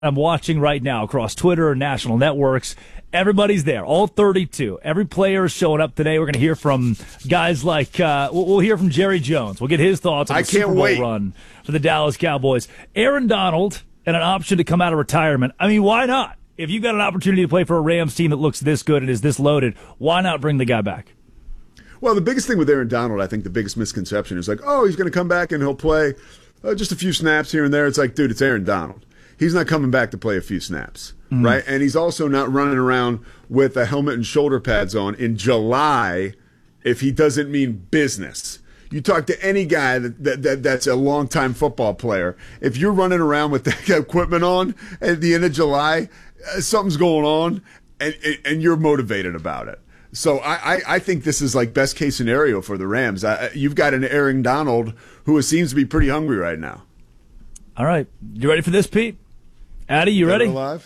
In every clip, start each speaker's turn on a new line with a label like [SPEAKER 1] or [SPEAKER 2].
[SPEAKER 1] I'm watching right now across Twitter and national networks. Everybody's there, all 32. Every player is showing up today. We're going to hear from guys like, we'll hear from Jerry Jones. We'll get his thoughts on the Super Bowl run for the Dallas Cowboys. Aaron Donald and an option to come out of retirement. I mean, why not? If you've got an opportunity to play for a Rams team that looks this good and is this loaded, why not bring the guy back?
[SPEAKER 2] Well, the biggest thing with Aaron Donald, I think the biggest misconception is like, oh, he's going to come back and he'll play just a few snaps here and there. It's like, dude, it's Aaron Donald. He's not coming back to play a few snaps, right? And he's also not running around with a helmet and shoulder pads on in July if he doesn't mean business. You talk to any guy that's a longtime football player. If you're running around with that equipment on at the end of July, something's going on, and you're motivated about it. So I think this is like best case scenario for the Rams. You've got an Aaron Donald who seems to be pretty hungry right now.
[SPEAKER 1] All right. You ready for this, Pete? Addy, you ready?
[SPEAKER 2] Dead or alive?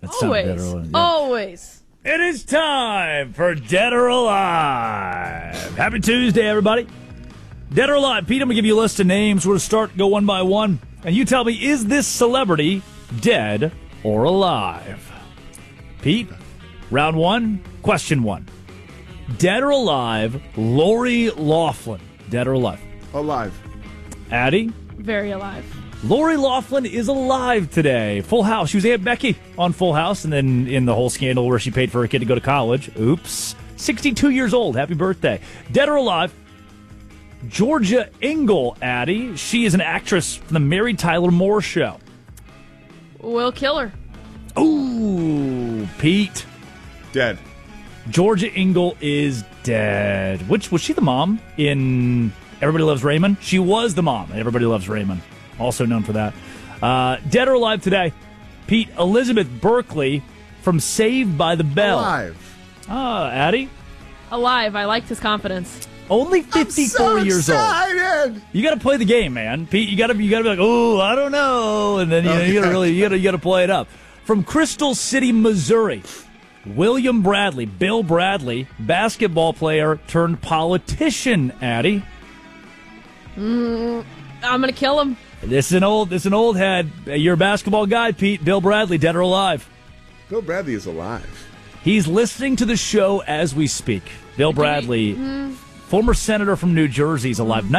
[SPEAKER 3] Always.
[SPEAKER 1] It is time for Dead or Alive. Happy Tuesday, everybody. Dead or Alive. Pete, I'm going to give you a list of names. We're going to start, go one by one. And you tell me, is this celebrity dead or alive? Pete, round one, question one. Dead or alive, Lori Loughlin. Dead or alive?
[SPEAKER 2] Alive.
[SPEAKER 1] Addy?
[SPEAKER 3] Very alive.
[SPEAKER 1] Lori Loughlin is alive today. Full House. She was Aunt Becky on Full House, and then in the whole scandal where she paid for her kid to go to college. Oops. 62 years old. Happy birthday. Dead or alive, Georgia Engel, Addy. She is an actress from the Mary Tyler Moore Show.
[SPEAKER 3] Will Killer.
[SPEAKER 1] Ooh, Pete.
[SPEAKER 2] Dead.
[SPEAKER 1] Georgia Engel is dead. Which was she the mom in Everybody Loves Raymond? She was the mom in Everybody Loves Raymond. Also known for that. Dead or alive today, Pete, Elizabeth Berkley from Saved by the Bell.
[SPEAKER 2] Alive.
[SPEAKER 1] Addy?
[SPEAKER 3] Alive. I liked his confidence.
[SPEAKER 1] Only 54 years old. You got to play the game, man. Pete, you got to be like, oh, I don't know, and then you got to play it up. From Crystal City, Missouri, William Bradley, Bill Bradley, basketball player turned politician. Addy?
[SPEAKER 3] I'm gonna kill him.
[SPEAKER 1] This is an old head. You're a basketball guy, Pete. Bill Bradley, dead or alive?
[SPEAKER 2] Bill Bradley is alive.
[SPEAKER 1] He's listening to the show as we speak. Bill Bradley, former senator from New Jersey, is alive.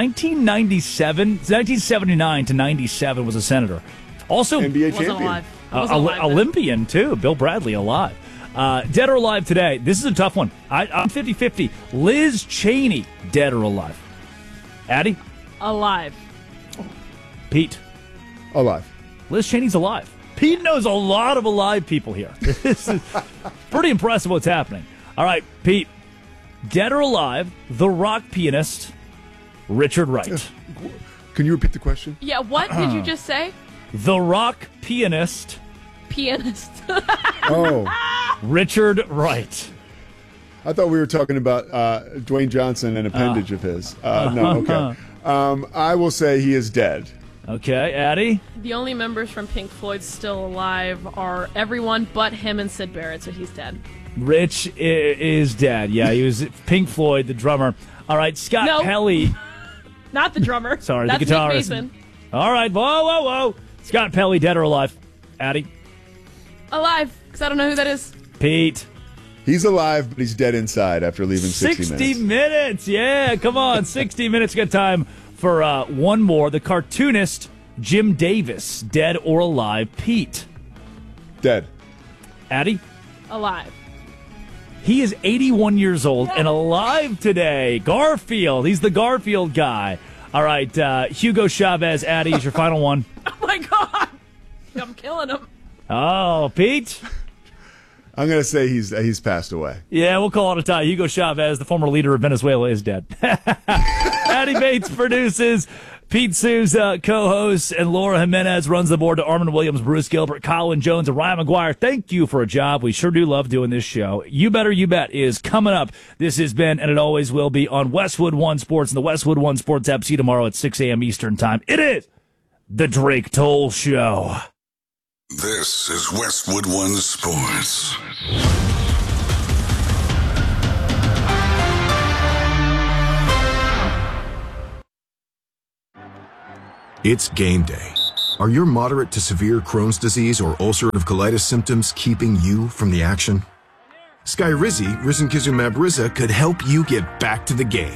[SPEAKER 1] 1979 to 97 was a senator. Also,
[SPEAKER 2] NBA champion.
[SPEAKER 1] Olympian, too. Bill Bradley, alive. Dead or alive today. This is a tough one. I'm 50-50. Liz Cheney, dead or alive? Addy?
[SPEAKER 3] Alive.
[SPEAKER 1] Pete?
[SPEAKER 2] Alive.
[SPEAKER 1] Liz Cheney's alive. Pete knows a lot of alive people here. This is pretty impressive what's happening. All right, Pete. Dead or alive, the rock pianist, Richard Wright.
[SPEAKER 2] Can you repeat the question?
[SPEAKER 3] Yeah, what did you just say?
[SPEAKER 1] The rock pianist.
[SPEAKER 2] Oh.
[SPEAKER 1] Richard Wright.
[SPEAKER 2] I thought we were talking about Dwayne Johnson, an appendage of his. No, okay. I will say he is dead.
[SPEAKER 1] Okay, Addy?
[SPEAKER 3] The only members from Pink Floyd still alive are everyone but him and Sid Barrett, so he's dead.
[SPEAKER 1] Rich is dead. Yeah, he was Pink Floyd, the drummer. All right, Scott Pelley.
[SPEAKER 3] Not the drummer.
[SPEAKER 1] Sorry,
[SPEAKER 3] that's
[SPEAKER 1] the guitarist.
[SPEAKER 3] Nick Mason.
[SPEAKER 1] All right, whoa. Scott Pelley, dead or alive? Addy?
[SPEAKER 3] Alive, because I don't know who that is.
[SPEAKER 1] Pete?
[SPEAKER 2] He's alive, but he's dead inside after leaving 60 minutes.
[SPEAKER 1] 60 minutes, yeah, come on. 60 minutes, got time for one more. The cartoonist, Jim Davis, dead or alive? Pete?
[SPEAKER 2] Dead.
[SPEAKER 1] Addy?
[SPEAKER 3] Alive.
[SPEAKER 1] He is 81 years old and alive today. Garfield, he's the Garfield guy. All right, Hugo Chavez, Addy, is your final one.
[SPEAKER 3] Oh, my God. I'm killing him.
[SPEAKER 1] Oh, Pete?
[SPEAKER 2] I'm going to say he's passed away.
[SPEAKER 1] Yeah, we'll call it a tie. Hugo Chavez, the former leader of Venezuela, is dead. Addy Bates produces. Pete Souza co-hosts, and Laura Jimenez runs the board to Armand Williams, Bruce Gilbert, Colin Jones, and Ryan McGuire. Thank you for a job. We sure do love doing this show. You Better You Bet is coming up. This has been, and it always will be, on Westwood One Sports and the Westwood One Sports app. See you tomorrow at 6 a.m. Eastern Time. It is the Drake Toll Show.
[SPEAKER 4] This is Westwood One Sports.
[SPEAKER 5] It's game day. Are your moderate to severe Crohn's disease or ulcerative colitis symptoms keeping you from the action? Skyrizi, risankizumab Riza, could help you get back to the game.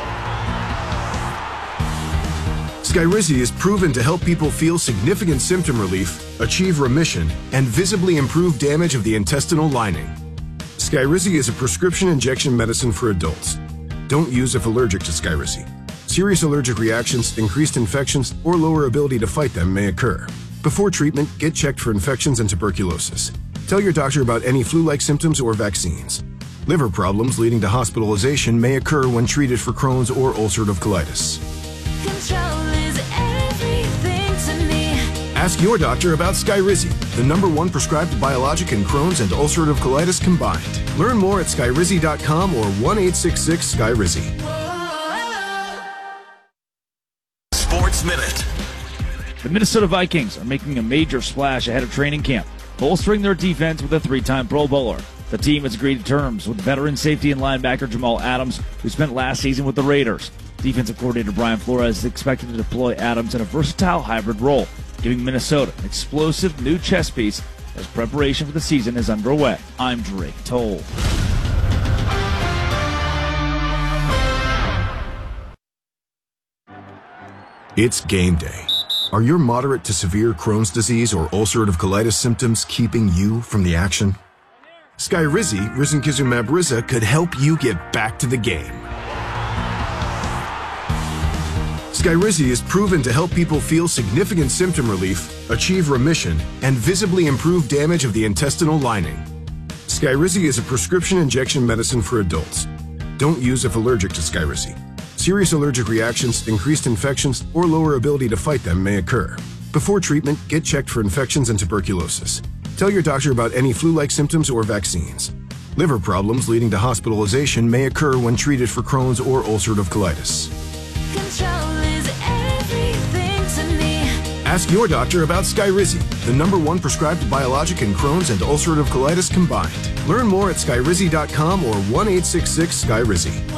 [SPEAKER 5] Skyrizi is proven to help people feel significant symptom relief, achieve remission, and visibly improve damage of the intestinal lining. Skyrizi is a prescription injection medicine for adults. Don't use if allergic to Skyrizi. Serious allergic reactions, increased infections, or lower ability to fight them may occur. Before treatment, get checked for infections and tuberculosis. Tell your doctor about any flu-like symptoms or vaccines. Liver problems leading to hospitalization may occur when treated for Crohn's or ulcerative colitis.
[SPEAKER 6] Control is everything to me.
[SPEAKER 5] Ask your doctor about Skyrizi, the #1 prescribed biologic in Crohn's and ulcerative colitis combined. Learn more at skyrizi.com or 1-866-SKYRIZI.
[SPEAKER 7] Sports Minute.
[SPEAKER 1] The Minnesota Vikings are making a major splash ahead of training camp, bolstering their defense with a 3-time Pro Bowler. The team has agreed to terms with veteran safety and linebacker Jamal Adams, who spent last season with the Raiders. Defensive coordinator Brian Flores is expected to deploy Adams in a versatile hybrid role, giving Minnesota an explosive new chess piece as preparation for the season is underway. I'm Drake Toll.
[SPEAKER 5] It's game day. Are your moderate to severe Crohn's disease or ulcerative colitis symptoms keeping you from the action? Skyrizi, risankizumab Riza, could help you get back to the game. Skyrizi is proven to help people feel significant symptom relief, achieve remission, and visibly improve damage of the intestinal lining. Skyrizi is a prescription injection medicine for adults. Don't use if allergic to Skyrizi. Serious allergic reactions, increased infections, or lower ability to fight them may occur. Before treatment, get checked for infections and tuberculosis. Tell your doctor about any flu-like symptoms or vaccines. Liver problems leading to hospitalization may occur when treated for Crohn's or ulcerative colitis.
[SPEAKER 6] Control is everything to me.
[SPEAKER 5] Ask your doctor about Skyrizi, the #1 prescribed biologic in Crohn's and ulcerative colitis combined. Learn more at skyrizi.com or 1-866-SKYRIZI.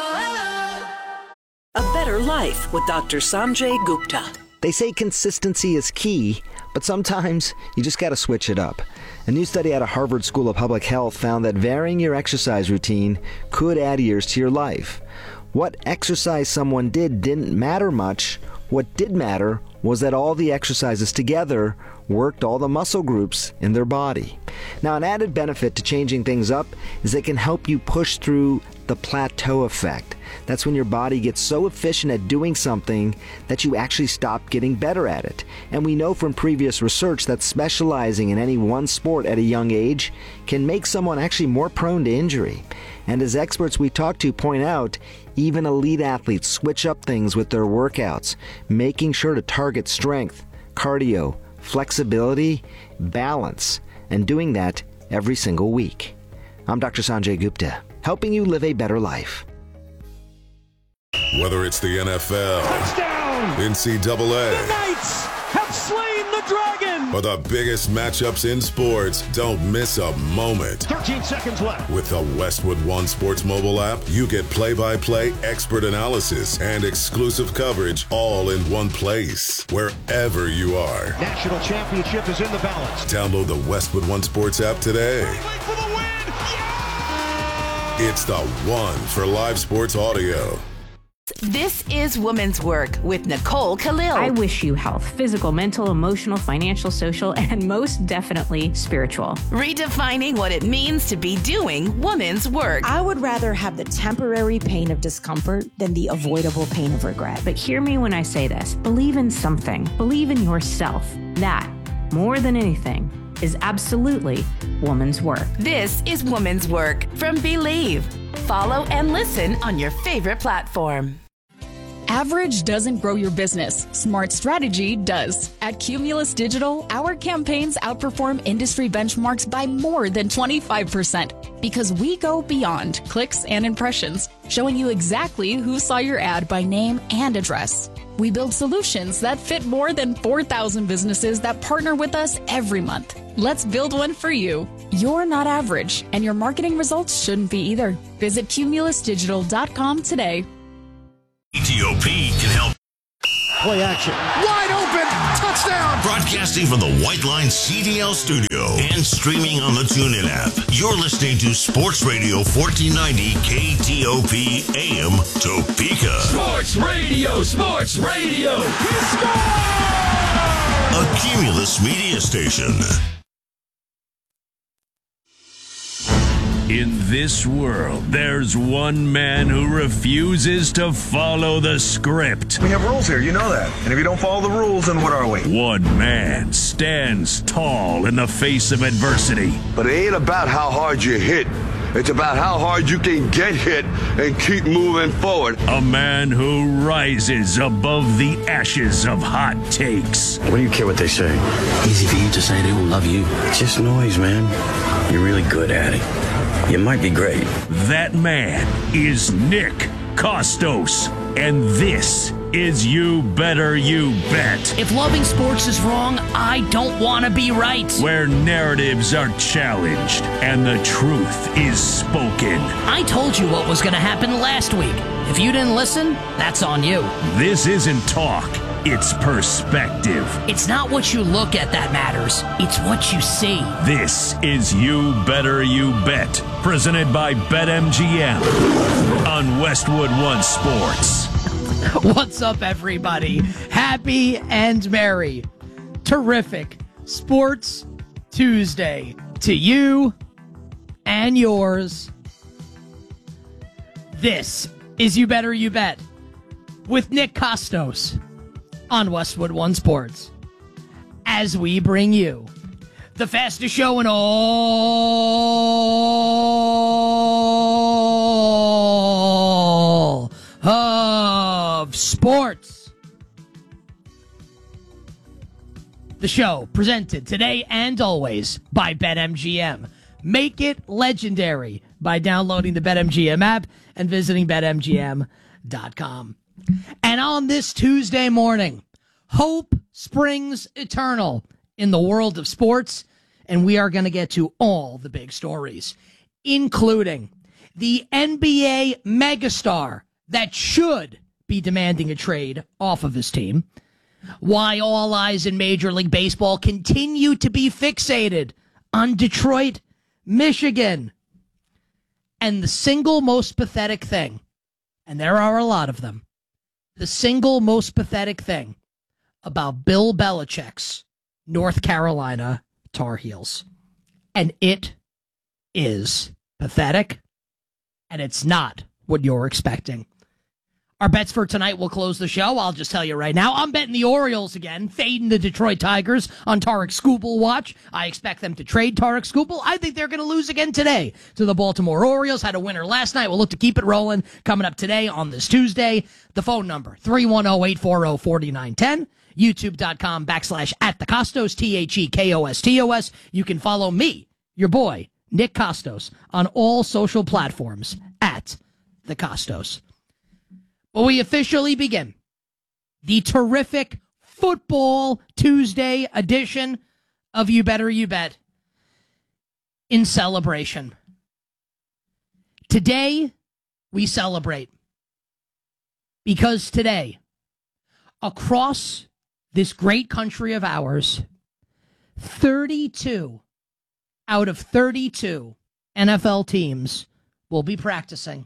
[SPEAKER 8] A Better Life with Dr. Sanjay Gupta.
[SPEAKER 9] They say consistency is key, but sometimes you just got to switch it up. A new study out of Harvard School of Public Health found that varying your exercise routine could add years to your life. What exercise someone did didn't matter much. What did matter was that all the exercises together worked all the muscle groups in their body. Now, an added benefit to changing things up is it can help you push through the plateau effect. That's when your body gets so efficient at doing something that you actually stop getting better at it. And we know from previous research that specializing in any one sport at a young age can make someone actually more prone to injury. And as experts we talk to point out, even elite athletes switch up things with their workouts, making sure to target strength, cardio, flexibility, balance, and doing that every single week. I'm Dr. Sanjay Gupta, helping you live a better life.
[SPEAKER 4] Whether it's the NFL,
[SPEAKER 10] touchdown,
[SPEAKER 4] NCAA,
[SPEAKER 10] the Knights have slain the dragon,
[SPEAKER 4] or the biggest matchups in sports, don't miss a moment.
[SPEAKER 10] 13 seconds left.
[SPEAKER 4] With the Westwood One Sports mobile app, you get play-by-play expert analysis and exclusive coverage all in one place, wherever you are.
[SPEAKER 10] National championship is in the balance.
[SPEAKER 4] Download the Westwood One Sports app today.
[SPEAKER 10] For the win. Yeah!
[SPEAKER 4] It's the one for live sports audio.
[SPEAKER 11] This is Women's Work with Nicole Khalil.
[SPEAKER 12] I wish you health, physical, mental, emotional, financial, social, and most definitely spiritual.
[SPEAKER 11] Redefining what it means to be doing women's work.
[SPEAKER 13] I would rather have the temporary pain of discomfort than the avoidable pain of regret.
[SPEAKER 12] But hear me when I say this. Believe in something. Believe in yourself. That, more than anything, is absolutely woman's work.
[SPEAKER 11] This is Woman's Work from Believe. Follow and listen on your favorite platform.
[SPEAKER 14] Average doesn't grow your business. Smart strategy does. At Cumulus Digital, our campaigns outperform industry benchmarks by more than 25% because we go beyond clicks and impressions, showing you exactly who saw your ad by name and address. We build solutions that fit more than 4,000 businesses that partner with us every month. Let's build one for you. You're not average, and your marketing results shouldn't be either. Visit cumulusdigital.com today.
[SPEAKER 7] ETOP can help.
[SPEAKER 10] Play action. Wide open. Touchdown. Touchdown!
[SPEAKER 7] Broadcasting from the White Line CDL studio and streaming on the TuneIn app. You're listening to Sports Radio 1490 KTOP AM Topeka.
[SPEAKER 15] Sports Radio, Sports Radio.
[SPEAKER 10] He scored!
[SPEAKER 7] A Cumulus media station.
[SPEAKER 16] In this world, there's one man who refuses to follow the script.
[SPEAKER 17] We have rules here, you know that. And if you don't follow the rules, then what are we?
[SPEAKER 16] One man stands tall in the face of adversity.
[SPEAKER 18] But it ain't about how hard you hit. It's about how hard you can get hit and keep moving forward.
[SPEAKER 16] A man who rises above the ashes of hot takes.
[SPEAKER 17] What do you care what they say?
[SPEAKER 19] Easy for you to say they don't love you.
[SPEAKER 17] It's just noise, man. You're really good at it. You might be great.
[SPEAKER 16] That man is Nick Costos. And this is You Better You Bet.
[SPEAKER 20] If loving sports is wrong, I don't want to be right.
[SPEAKER 16] Where narratives are challenged and the truth is spoken.
[SPEAKER 20] I told you what was going to happen last week. If you didn't listen, that's on you.
[SPEAKER 16] This isn't talk. It's perspective.
[SPEAKER 20] It's not what you look at that matters. It's what you see.
[SPEAKER 16] This is You Better You Bet, presented by BetMGM on Westwood One Sports.
[SPEAKER 20] What's up, everybody? Happy and merry. Terrific Sports Tuesday to you and yours. This is You Better You Bet with Nick Costos on Westwood One Sports, as we bring you the fastest show in all of sports. The show presented today and always by BetMGM. Make it legendary by downloading the BetMGM app and visiting BetMGM.com. And on this Tuesday morning, hope springs eternal in the world of sports, and we are going to get to all the big stories, including the NBA megastar that should be demanding a trade off of his team, why all eyes in Major League Baseball continue to be fixated on Detroit, Michigan, and the single most pathetic thing, and there are a lot of them, the single most pathetic thing about Bill Belichick's North Carolina Tar Heels. And it is pathetic, and it's not what you're expecting. Our bets for tonight will close the show. I'll just tell you right now, I'm betting the Orioles again, fading the Detroit Tigers on Tarek Skubal watch. I expect them to trade Tarek Skubal. I think they're going to lose again today to the Baltimore Orioles. Had a winner last night. We'll look to keep it rolling coming up today on this Tuesday. The phone number, 310-840-4910. YouTube.com/@thecostos, TheKostos. You can follow me, your boy, Nick Costos, on all social platforms @thecostos. Well, we officially begin the terrific Football Tuesday edition of You Better You Bet in celebration. Today, we celebrate because today, across this great country of ours, 32 out of 32 NFL teams will be practicing.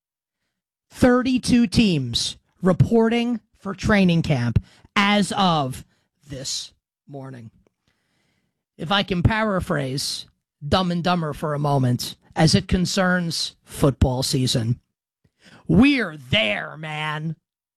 [SPEAKER 20] 32 teams reporting for training camp as of this morning. If I can paraphrase Dumb and Dumber for a moment, as it concerns football season, we're there, man.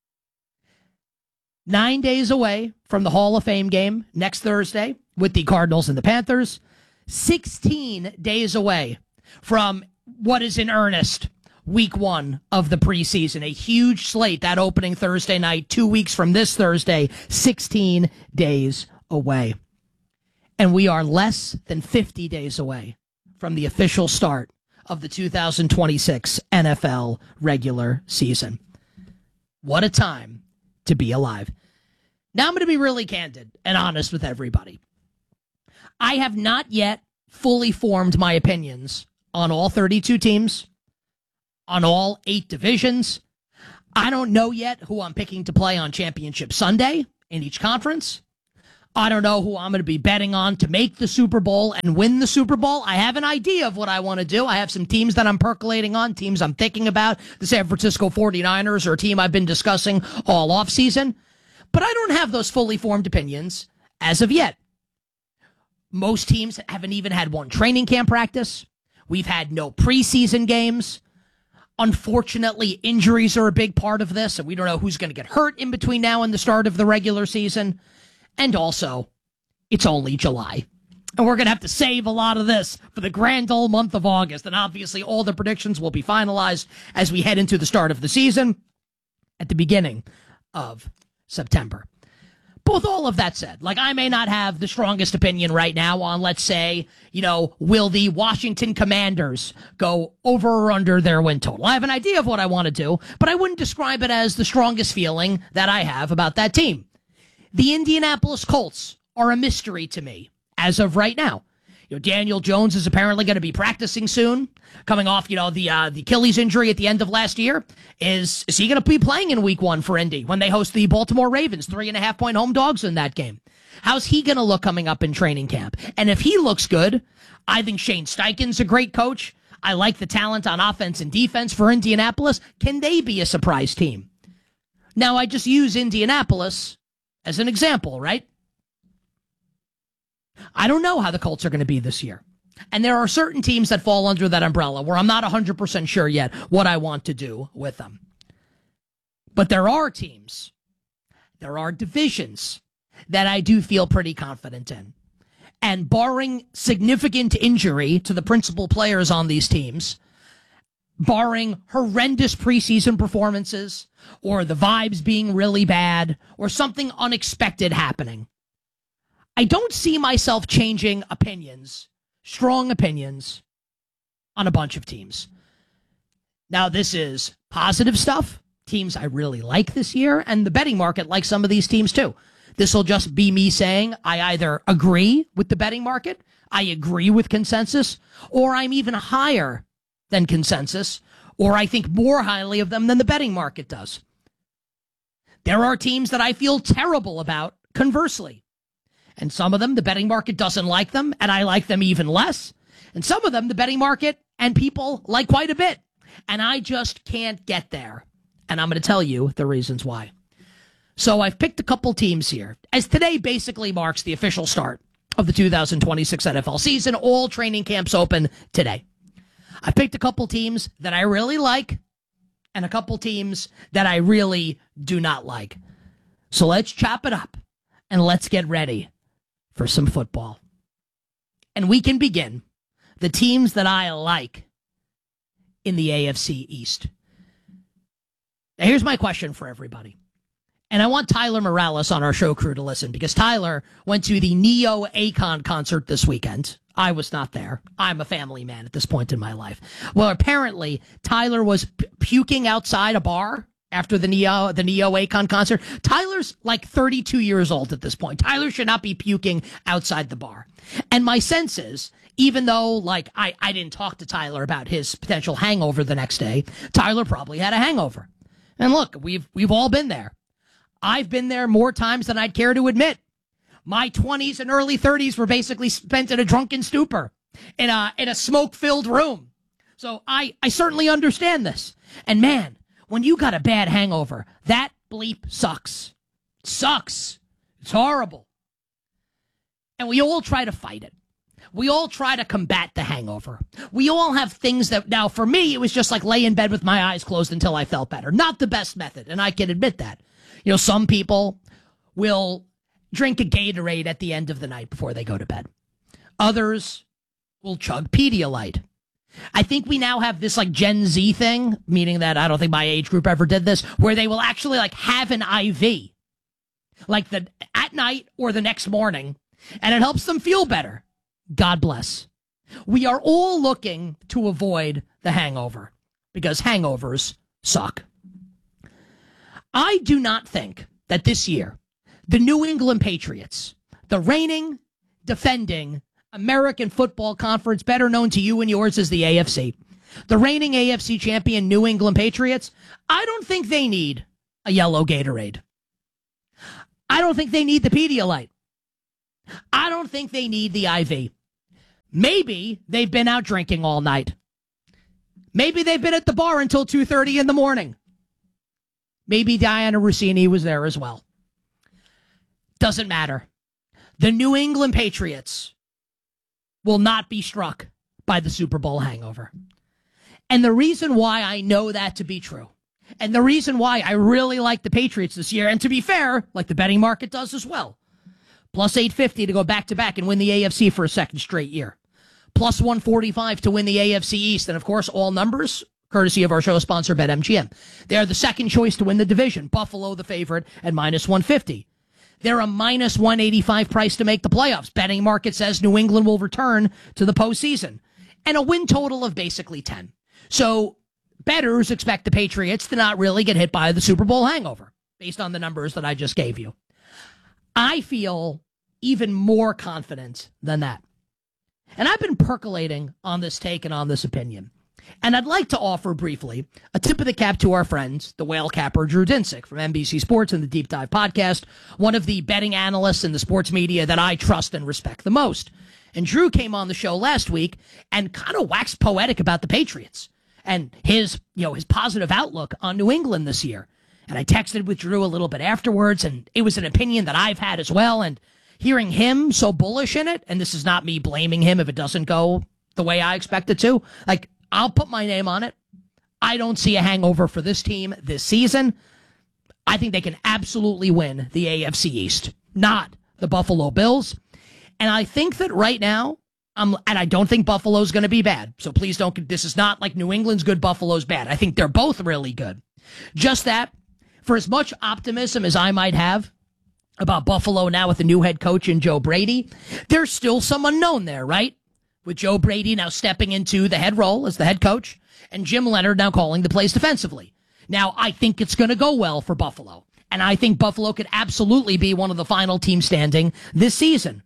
[SPEAKER 20] 9 days away from the Hall of Fame game next Thursday with the Cardinals and the Panthers. 16 days away from what is in earnest week one of the preseason. A huge slate that opening Thursday night, 2 weeks from this Thursday, 16 days away. And we are less than 50 days away from the official start of the 2026 NFL regular season. What a time to be alive. Now I'm going to be really candid and honest with everybody. I have not yet fully formed my opinions on all 32 teams, on all 8 divisions. I don't know yet who I'm picking to play on Championship Sunday in each conference. I don't know who I'm going to be betting on to make the Super Bowl and win the Super Bowl. I have an idea of what I want to do. I have some teams that I'm percolating on, teams I'm thinking about. The San Francisco 49ers are a team I've been discussing all offseason. But I don't have those fully formed opinions as of yet. Most teams haven't even had one training camp practice. We've had no preseason games. Unfortunately, injuries are a big part of this, and we don't know who's going to get hurt in between now and the start of the regular season. And also, it's only July. And we're going to have to save a lot of this for the grand old month of August. And obviously, all the predictions will be finalized as we head into the start of the season at the beginning of September. But with all of that said, like, I may not have the strongest opinion right now on, let's say, will the Washington Commanders go over or under their win total? I have an idea of what I want to do, but I wouldn't describe it as the strongest feeling that I have about that team. The Indianapolis Colts are a mystery to me as of right now. Daniel Jones is apparently going to be practicing soon, coming off, the Achilles injury at the end of last year. Is he going to be playing in week 1 for Indy when they host the Baltimore Ravens, 3.5-point home dogs in that game? How's he going to look coming up in training camp? And if he looks good, I think Shane Steichen's a great coach. I like the talent on offense and defense for Indianapolis. Can they be a surprise team? Now, I just use Indianapolis as an example, right? I don't know how the Colts are going to be this year. And there are certain teams that fall under that umbrella where I'm not 100% sure yet what I want to do with them. But there are teams, there are divisions that I do feel pretty confident in. And barring significant injury to the principal players on these teams, barring horrendous preseason performances or the vibes being really bad or something unexpected happening, I don't see myself changing opinions, strong opinions, on a bunch of teams. Now, this is positive stuff, teams I really like this year, and the betting market likes some of these teams too. This will just be me saying I either agree with the betting market, I agree with consensus, or I'm even higher than consensus, or I think more highly of them than the betting market does. There are teams that I feel terrible about, conversely. And some of them, the betting market doesn't like them, and I like them even less. And some of them, the betting market and people like quite a bit. And I just can't get there. And I'm going to tell you the reasons why. So I've picked a couple teams here, as today basically marks the official start of the 2026 NFL season. All training camps open today. I picked a couple teams that I really like and a couple teams that I really do not like. So let's chop it up and let's get ready for some football. And we can begin the teams that I like in the AFC East. Now, here's my question for everybody. And I want Tyler Morales on our show crew to listen, because Tyler went to the Neo Akon concert this weekend. I was not there. I'm a family man at this point in my life. Well, apparently, Tyler was puking outside a bar after the Neo Akon concert. Tyler's like 32 years old at this point. Tyler should not be puking outside the bar. And my sense is, even though like I didn't talk to Tyler about his potential hangover the next day, Tyler probably had a hangover. And look, we've all been there. I've been there more times than I'd care to admit. My 20s and early 30s were basically spent in a drunken stupor in a smoke-filled room. So I certainly understand this. And man, when you got a bad hangover, that bleep sucks. It sucks. It's horrible. And we all try to fight it. We all try to combat the hangover. We all have things that, now for me, it was just like lay in bed with my eyes closed until I felt better. Not the best method, and I can admit that. Some people will drink a Gatorade at the end of the night before they go to bed. Others will chug Pedialyte. I think we now have this like Gen Z thing, meaning that I don't think my age group ever did this, where they will actually like have an IV, like at night or the next morning, and it helps them feel better. God bless. We are all looking to avoid the hangover because hangovers suck. I do not think that this year, the New England Patriots, the reigning, defending American Football Conference, better known to you and yours as the AFC, the reigning AFC champion New England Patriots, I don't think they need a yellow Gatorade. I don't think they need the Pedialyte. I don't think they need the IV. Maybe they've been out drinking all night. Maybe they've been at the bar until 2:30 in the morning. Maybe Diana Rossini was there as well. Doesn't matter. The New England Patriots will not be struck by the Super Bowl hangover. And the reason why I know that to be true, and the reason why I really like the Patriots this year, and to be fair, like the betting market does as well, plus 850 to go back-to-back and win the AFC for a second straight year, plus 145 to win the AFC East, and of course, all numbers courtesy of our show sponsor, BetMGM. They're the second choice to win the division. Buffalo, the favorite, at minus 150. They're a minus 185 price to make the playoffs. Betting market says New England will return to the postseason. And a win total of basically 10. So bettors expect the Patriots to not really get hit by the Super Bowl hangover, based on the numbers that I just gave you. I feel even more confident than that. And I've been percolating on this take and on this opinion. And I'd like to offer briefly a tip of the cap to our friends, the whale capper Drew Dinsick from NBC Sports and the Deep Dive podcast, one of the betting analysts in the sports media that I trust and respect the most. And Drew came on the show last week and kind of waxed poetic about the Patriots and his positive outlook on New England this year. And I texted with Drew a little bit afterwards, and it was an opinion that I've had as well. And hearing him so bullish in it, and this is not me blaming him if it doesn't go the way I expect it to, like, I'll put my name on it. I don't see a hangover for this team this season. I think they can absolutely win the AFC East, not the Buffalo Bills. And I think that right now, and I don't think Buffalo's going to be bad. So please don't, this is not like New England's good, Buffalo's bad. I think they're both really good. Just that, for as much optimism as I might have about Buffalo now with a new head coach in Joe Brady, there's still some unknown there, right? With Joe Brady now stepping into the head role as the head coach, and Jim Leonard now calling the plays defensively. Now, I think it's going to go well for Buffalo, and I think Buffalo could absolutely be one of the final teams standing this season.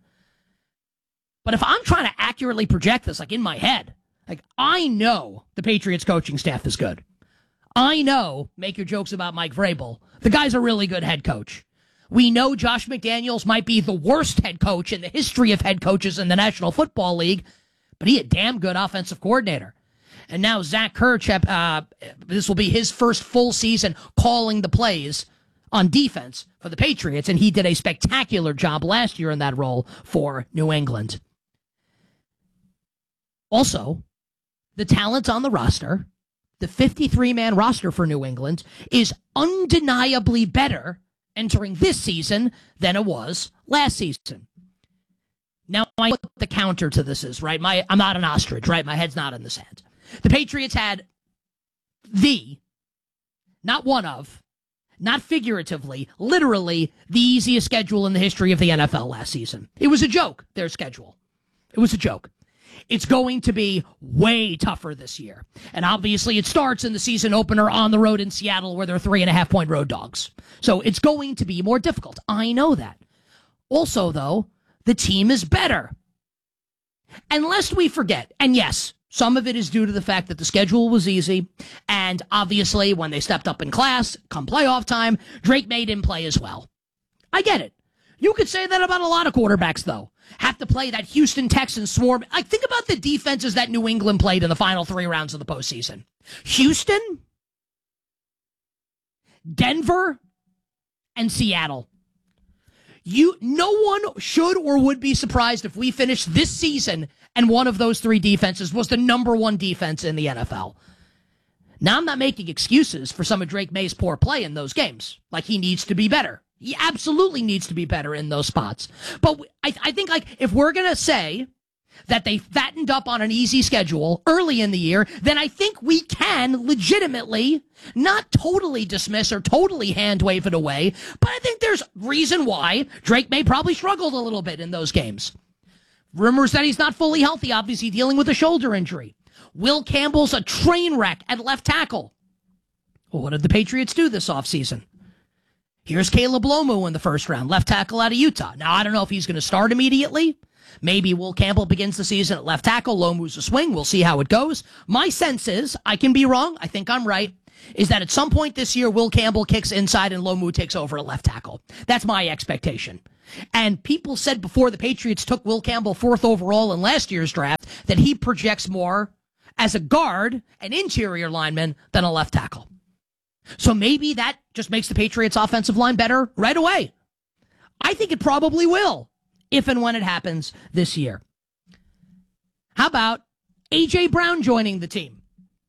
[SPEAKER 20] But if I'm trying to accurately project this, like in my head, like I know the Patriots coaching staff is good. I know, make your jokes about Mike Vrabel, the guy's a really good head coach. We know Josh McDaniels might be the worst head coach in the history of head coaches in the National Football League, but he a damn good offensive coordinator. And now Zach Kurchep, this will be his first full season calling the plays on defense for the Patriots, and he did a spectacular job last year in that role for New England. Also, the talent on the roster, the 53-man roster for New England, is undeniably better entering this season than it was last season. Now, what the counter to this is, right? I'm not an ostrich, right? My head's not in the sand. The Patriots had not one of, not figuratively, literally the easiest schedule in the history of the NFL last season. It was a joke, their schedule. It was a joke. It's going to be way tougher this year. And obviously it starts in the season opener on the road in Seattle where they're 3.5-point road dogs. So it's going to be more difficult. I know that. Also, though, the team is better. And lest we forget, and yes, some of it is due to the fact that the schedule was easy, and obviously when they stepped up in class, come playoff time, Drake May didn't play as well. I get it. You could say that about a lot of quarterbacks, though. Have to play that Houston Texans swarm. Like, think about the defenses that New England played in the final 3 rounds of the postseason. Houston, Denver, and Seattle. No one should or would be surprised if we finished this season and one of those 3 defenses was the number 1 defense in the NFL. Now, I'm not making excuses for some of Drake May's poor play in those games. Like, he needs to be better. He absolutely needs to be better in those spots. But I think, like, if we're going to say that they fattened up on an easy schedule early in the year, then I think we can legitimately not totally dismiss or totally hand wave it away. But I think there's reason why Drake May probably struggled a little bit in those games. Rumors that he's not fully healthy, obviously dealing with a shoulder injury. Will Campbell's a train wreck at left tackle. Well, what did the Patriots do this offseason? Here's Caleb Lomu in the first round, left tackle out of Utah. Now, I don't know if he's going to start immediately. Maybe Will Campbell begins the season at left tackle. Lomu's a swing. We'll see how it goes. My sense is, I can be wrong, I think I'm right, is that at some point this year, Will Campbell kicks inside and Lomu takes over at left tackle. That's my expectation. And people said before the Patriots took Will Campbell 4th overall in last year's draft that he projects more as a guard, an interior lineman, than a left tackle. So maybe that just makes the Patriots' offensive line better right away. I think it probably will, if and when it happens this year. How about A.J. Brown joining the team?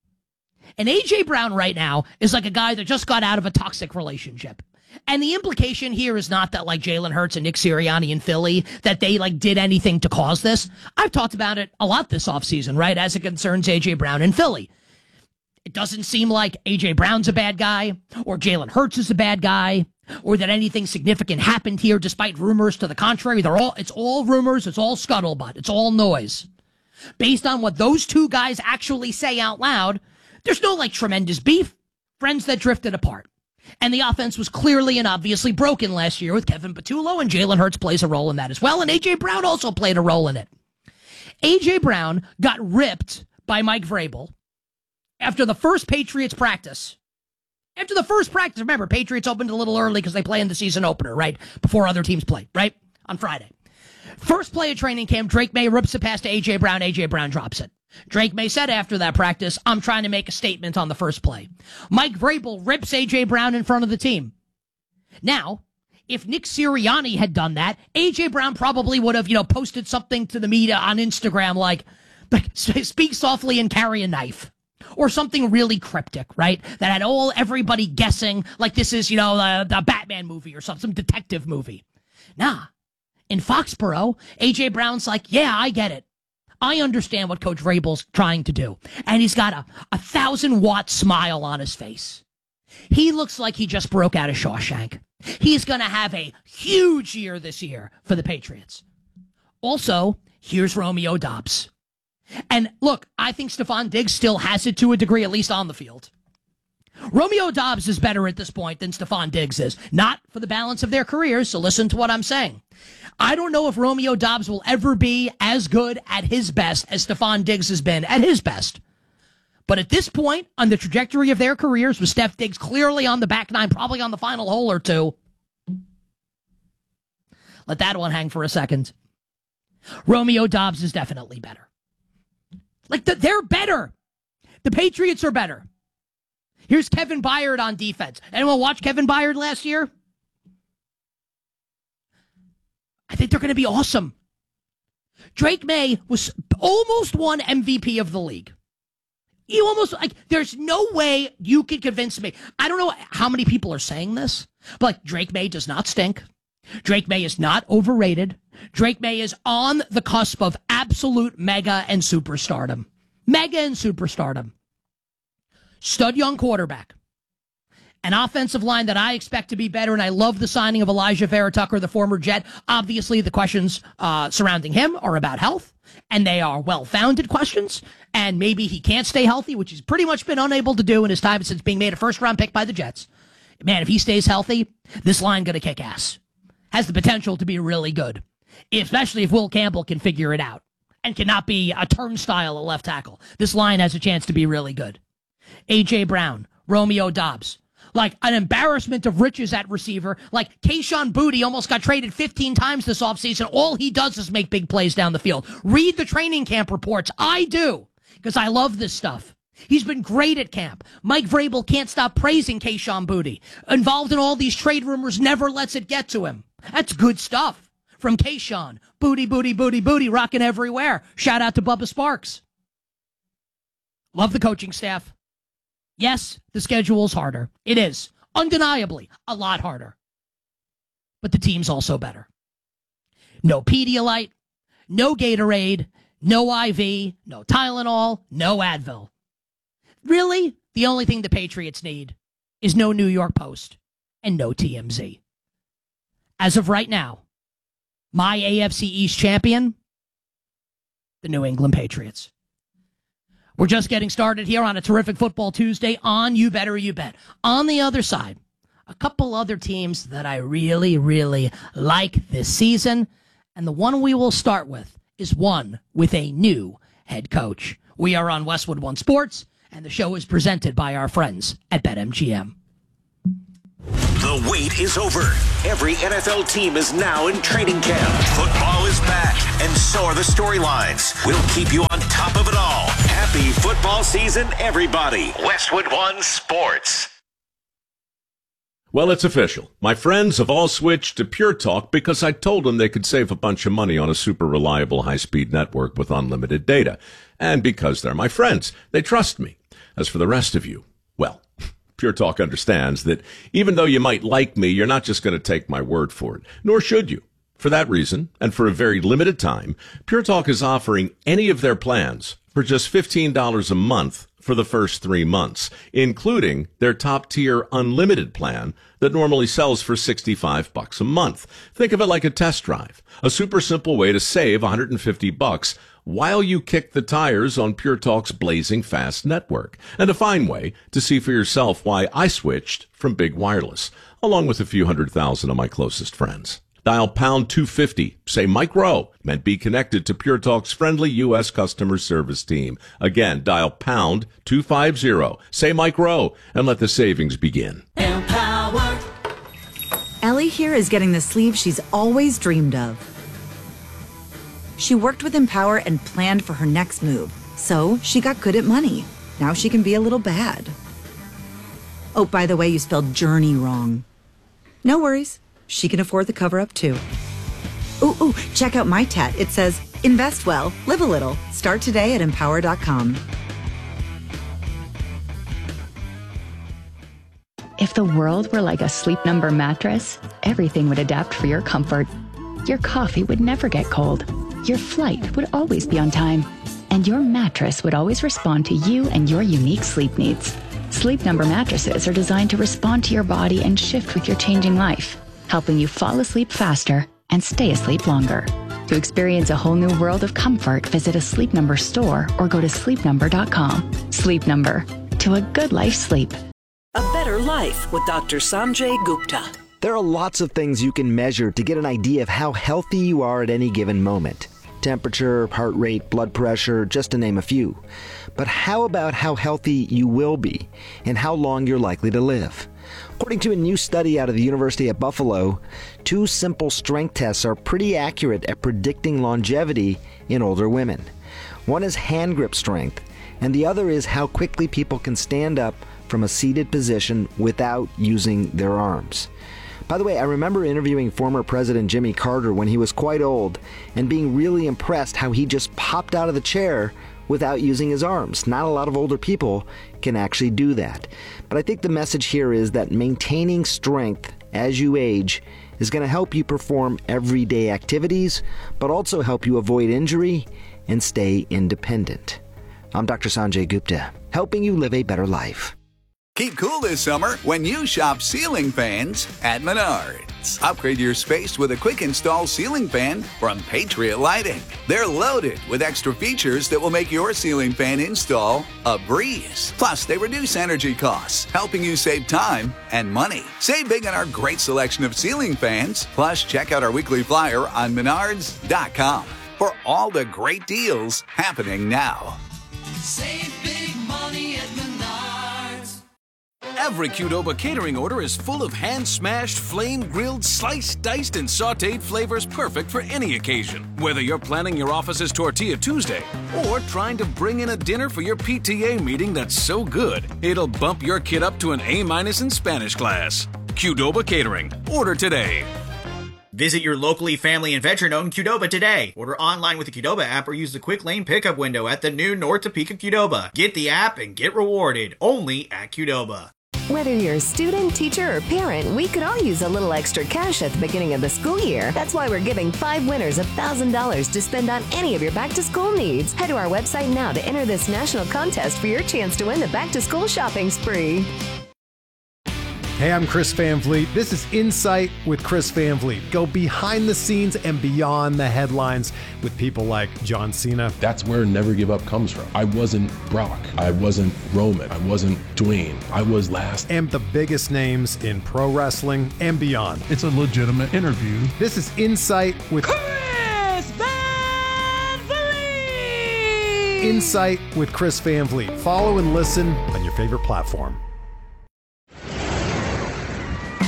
[SPEAKER 20] And A.J. Brown right now is like a guy that just got out of a toxic relationship. And the implication here is not that like Jalen Hurts and Nick Sirianni in Philly, that they like did anything to cause this. I've talked about it a lot this offseason, right, as it concerns A.J. Brown in Philly. It doesn't seem like A.J. Brown's a bad guy or Jalen Hurts is a bad guy or that anything significant happened here despite rumors to the contrary. It's all rumors. It's all scuttlebutt. It's all noise. Based on what those two guys actually say out loud, there's no like tremendous beef. Friends that drifted apart. And the offense was clearly and obviously broken last year with Kevin Patullo, and Jalen Hurts plays a role in that as well, and A.J. Brown also played a role in it. A.J. Brown got ripped by Mike Vrabel after the first Patriots practice. After the first practice, remember, Patriots opened a little early because they play in the season opener, right? Before other teams play, right? On Friday. First play of training camp, Drake May rips it past to A.J. Brown. A.J. Brown drops it. Drake May said after that practice, I'm trying to make a statement on the first play. Mike Vrabel rips A.J. Brown in front of the team. Now, if Nick Sirianni had done that, A.J. Brown probably would have, posted something to the media on Instagram like speak softly and carry a knife. Or something really cryptic, right? That had everybody guessing like this is, the Batman movie or some detective movie. Nah. In Foxborough, A.J. Brown's like, yeah, I get it. I understand what Coach Vrabel's trying to do. And he's got a 1,000-watt smile on his face. He looks like he just broke out of Shawshank. He's going to have a huge year this year for the Patriots. Also, here's Romeo Doubs. And look, I think Stephon Diggs still has it to a degree, at least on the field. Romeo Doubs is better at this point than Stephon Diggs is. Not for the balance of their careers, so listen to what I'm saying. I don't know if Romeo Doubs will ever be as good at his best as Stephon Diggs has been at his best. But at this point, on the trajectory of their careers, with Steph Diggs clearly on the back nine, probably on the final hole or two, let that one hang for a second. Romeo Doubs is definitely better. They're better. The Patriots are better. Here's Kevin Byard on defense. Anyone watch Kevin Byard last year? I think they're going to be awesome. Drake May was almost won MVP of the league. There's no way you can convince me. I don't know how many people are saying this, but Drake May does not stink. Drake May is not overrated. Drake May is on the cusp of absolute mega and superstardom. Mega and superstardom. Stud young quarterback. An offensive line that I expect to be better, and I love the signing of Elijah Vera-Tucker, the former Jet. Obviously, the questions surrounding him are about health, and they are well-founded questions, and maybe he can't stay healthy, which he's pretty much been unable to do in his time since being made a first-round pick by the Jets. Man, if he stays healthy, this line going to kick ass. Has the potential to be really good, especially if Will Campbell can figure it out and cannot be a turnstile at left tackle. This line has a chance to be really good. A.J. Brown, Romeo Doubs. Like an embarrassment of riches at receiver. Like Kayshon Boutte almost got traded 15 times this offseason. All he does is make big plays down the field. Read the training camp reports. I do, because I love this stuff. He's been great at camp. Mike Vrabel can't stop praising Kayshon Boutte. Involved in all these trade rumors, never lets it get to him. That's good stuff from Kayshon. Boutte, rocking everywhere. Shout out to Bubba Sparks. Love the coaching staff. Yes, the schedule's harder. It is. Undeniably, a lot harder. But the team's also better. No Pedialyte, no Gatorade, no IV, no Tylenol, no Advil. Really, the only thing the Patriots need is no New York Post and no TMZ. As of right now, my AFC East champion, the New England Patriots. We're just getting started here on a terrific Football Tuesday on You Better You Bet. On the other side, a couple other teams that I really, really like this season. And the one we will start with is one with a new head coach. We are on Westwood One Sports, and the show is presented by our friends at BetMGM.
[SPEAKER 7] The wait is over. Every NFL team is now in training camp. Football is back, and so are the storylines. We'll keep you on top of it all. Happy football season, everybody. Westwood One Sports.
[SPEAKER 21] Well, it's official. My friends have all switched to Pure Talk because I told them they could save a bunch of money on a super reliable high-speed network with unlimited data. And because they're my friends, they trust me. As for the rest of you, well, Pure Talk understands that even though you might like me, you're not just going to take my word for it, nor should you. For that reason, and for a very limited time, Pure Talk is offering any of their plans for just $15 a month for the first 3 months, including their top-tier unlimited plan that normally sells for $65 a month. Think of it like a test drive, a super simple way to save $150 while you kick the tires on Pure Talk's blazing fast network, and a fine way to see for yourself why I switched from big wireless, along with a few 100,000 of my closest friends. Dial pound 250, say Mike Rowe, and be connected to Pure Talk's friendly U.S. customer service team. Again, dial pound 250, say Mike Rowe, and let the savings begin.
[SPEAKER 22] Empower. Ellie here is getting the sleeve she's always dreamed of. She worked with Empower and planned for her next move, so she got good at money. Now she can be a little bad. Oh, by the way, you spelled journey wrong. No worries. She can afford the cover-up, too. Ooh, check out my tat. It says, invest well, live a little. Start today at empower.com.
[SPEAKER 23] If the world were like a Sleep Number mattress, everything would adapt for your comfort. Your coffee would never get cold. Your flight would always be on time. And your mattress would always respond to you and your unique sleep needs. Sleep Number mattresses are designed to respond to your body and shift with your changing life, helping you fall asleep faster and stay asleep longer. To experience a whole new world of comfort, visit a Sleep Number store or go to sleepnumber.com. Sleep Number. To a good life's sleep.
[SPEAKER 8] A Better Life with Dr. Sanjay Gupta.
[SPEAKER 9] There are lots of things you can measure to get an idea of how healthy you are at any given moment. Temperature, heart rate, blood pressure, just to name a few. But how about how healthy you will be and how long you're likely to live? According to a new study out of the University of Buffalo, 2 simple strength tests are pretty accurate at predicting longevity in older women. One is hand grip strength, and the other is how quickly people can stand up from a seated position without using their arms. By the way, I remember interviewing former President Jimmy Carter when he was quite old and being really impressed how he just popped out of the chair without using his arms. Not a lot of older people can actually do that. But I think the message here is that maintaining strength as you age is going to help you perform everyday activities, but also help you avoid injury and stay independent. I'm Dr. Sanjay Gupta, helping you live a better life.
[SPEAKER 24] Keep cool this summer when you shop ceiling fans at Menards. Upgrade your space with a quick install ceiling fan from Patriot Lighting. They're loaded with extra features that will make your ceiling fan install a breeze. Plus, they reduce energy costs, helping you save time and money. Save big on our great selection of ceiling fans. Plus, check out our weekly flyer on Menards.com for all the great deals happening now.
[SPEAKER 10] Save big money at Menards.
[SPEAKER 25] Every Qdoba catering order is full of hand-smashed, flame-grilled, sliced, diced, and sautéed flavors perfect for any occasion. Whether you're planning your office's Tortilla Tuesday or trying to bring in a dinner for your PTA meeting that's so good, it'll bump your kid up to an A- in Spanish class. Qdoba Catering. Order today.
[SPEAKER 26] Visit your locally family and veteran-owned Qdoba today. Order online with the Qdoba app or use the quick lane pickup window at the new North Topeka Qdoba. Get the app and get rewarded only at Qdoba.
[SPEAKER 27] Whether you're a student, teacher, or parent, we could all use a little extra cash at the beginning of the school year. That's why we're giving 5 winners $1,000 to spend on any of your back-to-school needs. Head to our website now to enter this national contest for your chance to win the back-to-school shopping spree.
[SPEAKER 28] Hey, I'm Chris Van Vliet. This is Insight with Chris Van Vliet. Go behind the scenes and beyond the headlines with people like John Cena.
[SPEAKER 29] That's where Never Give Up comes from. I wasn't Brock. I wasn't Roman. I wasn't Dwayne. I was last.
[SPEAKER 28] And the biggest names in pro wrestling and beyond.
[SPEAKER 30] It's a legitimate interview.
[SPEAKER 28] This is Insight with
[SPEAKER 10] Chris Van Vliet.
[SPEAKER 28] Insight with Chris Van Vliet. Follow and listen on your favorite platform.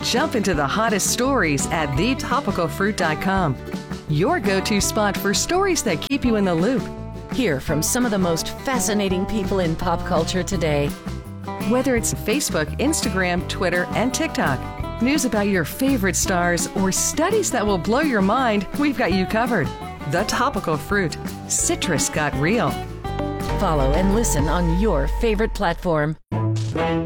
[SPEAKER 1] Jump into the hottest stories at thetopicalfruit.com. Your go-to spot for stories that keep you in the loop.
[SPEAKER 2] Hear from some of the most fascinating people in pop culture today.
[SPEAKER 1] Whether it's Facebook, Instagram, Twitter, and TikTok, news about your favorite stars, or studies that will blow your mind, we've got you covered. The Topical Fruit. Citrus got real.
[SPEAKER 2] Follow and listen on your favorite platform.